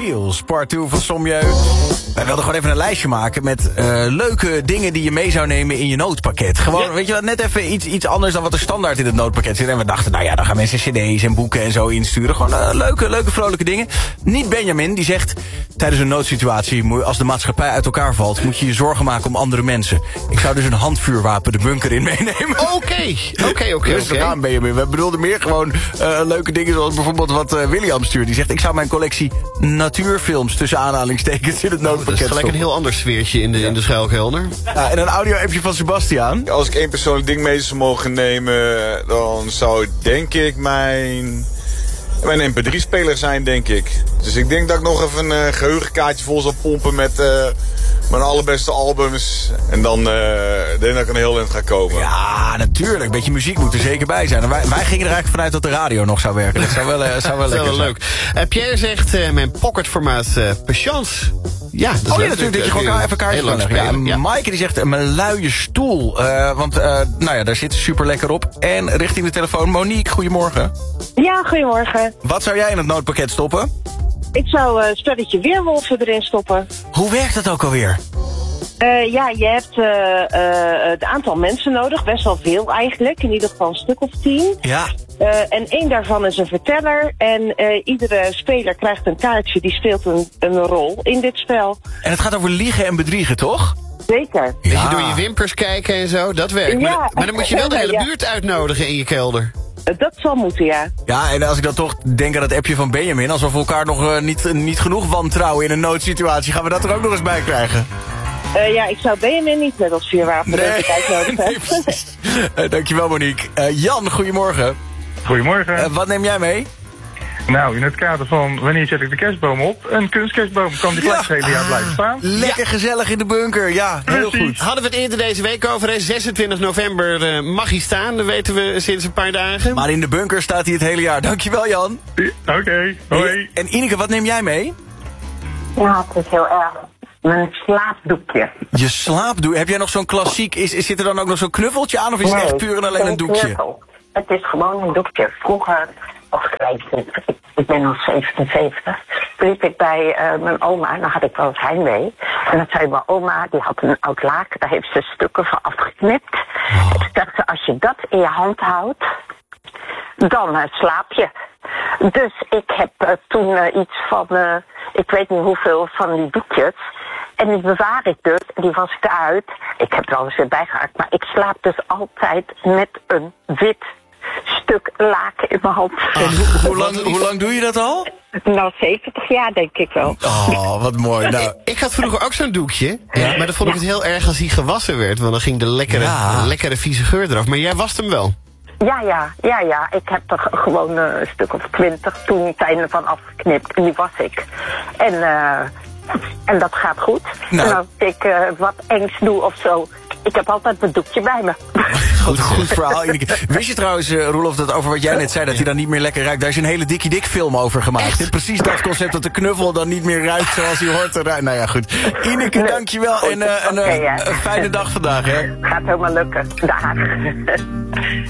Feels, part 2 van Sommieu. Wij wilden gewoon even een lijstje maken met leuke dingen die je mee zou nemen in je noodpakket. Gewoon, weet je wat, net even iets anders dan wat er standaard in het noodpakket zit. En we dachten, nou ja, dan gaan mensen cd's en boeken en zo insturen. Gewoon leuke, vrolijke dingen. Niet Benjamin, die zegt, tijdens een noodsituatie, als de maatschappij uit elkaar valt, moet je je zorgen maken om andere mensen. Ik zou dus een handvuurwapen de bunker in meenemen. Oké. Rustig aan, Benjamin. We bedoelden meer gewoon leuke dingen zoals bijvoorbeeld wat William stuurt. Die zegt, ik zou mijn collectie natuurfilms tussen aanhalingstekens in het noodpakket dat is gelijk een heel ander sfeertje in de schuilkelder. Ja, en een audio-appje van Sebastiaan. Als ik één persoonlijk ding mee zou mogen nemen, dan zou denk ik mijn mp3-speler zijn, denk ik. Dus ik denk dat ik nog even een geheugenkaartje vol zal pompen met mijn allerbeste albums. En dan denk ik dat ik een heel eind ga komen. Ja, natuurlijk. Een beetje muziek moet er zeker bij zijn. En wij gingen er eigenlijk vanuit dat de radio nog zou werken. Dat zou wel lekker zijn. Leuk. Pierre zegt, mijn pocketformaat patience. Ja, dat is leuk, natuurlijk, dat je gewoon even kaartjes kan leggen. Ja, en Maaike die zegt, mijn luie stoel. Want daar zit super lekker op. En richting de telefoon, Monique, goedemorgen. Ja, goedemorgen. Wat zou jij in het noodpakket stoppen? Ik zou een spelletje Weerwolven erin stoppen. Hoe werkt dat ook alweer? Je hebt het aantal mensen nodig, best wel veel eigenlijk. In ieder geval een stuk of 10. Ja. En één daarvan is een verteller. En iedere speler krijgt een kaartje die speelt een rol in dit spel. En het gaat over liegen en bedriegen, toch? Zeker. Ja. Dat je door je wimpers kijken en zo, dat werkt. Ja. Maar dan moet je wel de hele buurt uitnodigen in je kelder. Dat zal moeten, ja. Ja, en als ik dan toch denk aan het appje van Benjamin, als we voor elkaar nog niet genoeg wantrouwen in een noodsituatie, gaan we dat er ook nog eens bij krijgen. Ik zou Benjamin niet met als vuurwapen uitnodigen. Nee, dankjewel, Monique. Jan, goedemorgen. Goedemorgen. Wat neem jij mee? Nou, in het kader van wanneer zet ik de kerstboom op? Een kunstkerstboom kan die plek het hele jaar blijven staan. Lekker gezellig in de bunker, ja, heel goed. Hadden we het eerder deze week over, hè? 26 november mag hij staan, dat weten we sinds een paar dagen. Maar in de bunker staat hij het hele jaar. Dankjewel, Jan. Oké, hoi. En Ineke, wat neem jij mee? Ja, het is heel erg. Mijn slaapdoekje. Je slaapdoek? Heb jij nog zo'n klassiek, zit er dan ook nog zo'n knuffeltje aan of is het echt puur en alleen een doekje? Knuffel. Het is gewoon een doekje. Vroeger, ik ben al 77, liep ik bij mijn oma en dan had ik wel eens heimwee. En dan zei mijn oma, die had een oud laken, daar heeft ze stukken van afgeknipt. En toen dacht ze, als je dat in je hand houdt, dan slaap je. Dus ik heb toen iets van, ik weet niet hoeveel van die doekjes. En die bewaar ik dus, die was ik uit. Ik heb er wel eens weer bijgehaakt, maar ik slaap dus altijd met een wit stuk laken in mijn hand. En hoe lang doe je dat al? Nou, 70 jaar denk ik wel. Oh, wat mooi. Nou. Ik had vroeger ook zo'n doekje, maar dan vond ik het heel erg als hij gewassen werd. Want dan ging de lekkere vieze geur eraf. Maar jij wast hem wel? Ja. Ik heb er gewoon een stuk of 20 toen het einde van afgeknipt. En die was ik. En dat gaat goed. Nou. En als ik wat engs doe of zo, ik heb altijd mijn doekje bij me. Goed verhaal. Wist je trouwens, Roelof, dat over wat jij net zei, dat hij dan niet meer lekker ruikt? Daar is een hele dik film over gemaakt. En precies dat concept, dat de knuffel dan niet meer ruikt zoals hij hoort te ruiken. Nou ja, goed. Ineke, dankjewel en een fijne dag vandaag, hè? Gaat helemaal lukken. Dag.